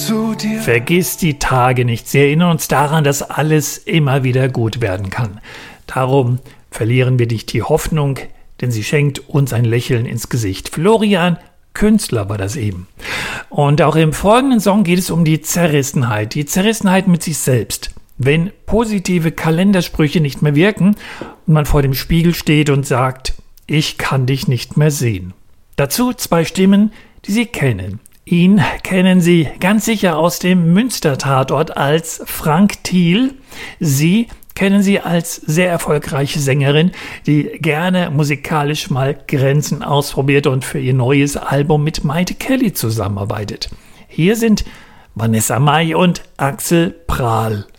zu dir. Vergiss die Tage nicht. Sie erinnern uns daran, dass alles immer wieder gut werden kann. Darum verlieren wir nicht die Hoffnung, denn sie schenkt uns ein Lächeln ins Gesicht. Florian Künstler war das eben. Und auch im folgenden Song geht es um die Zerrissenheit mit sich selbst. Wenn positive Kalendersprüche nicht mehr wirken und man vor dem Spiegel steht und sagt, ich kann dich nicht mehr sehen. Dazu 2 Stimmen, die Sie kennen. Ihn kennen Sie ganz sicher aus dem Münster-Tatort als Frank Thiel. Sie kennen Sie als sehr erfolgreiche Sängerin, die gerne musikalisch mal Grenzen ausprobiert und für ihr neues Album mit Maite Kelly zusammenarbeitet. Hier sind Vanessa Mai und Axel Prahl.